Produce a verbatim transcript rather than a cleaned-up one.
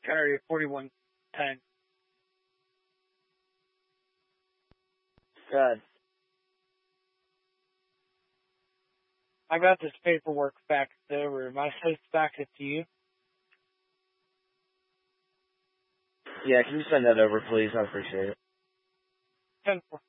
carry forty-one ten. Good. I got this paperwork faxed over. Am I supposed to fax it to you? Yeah, can you send that over, please? I appreciate it. ten four.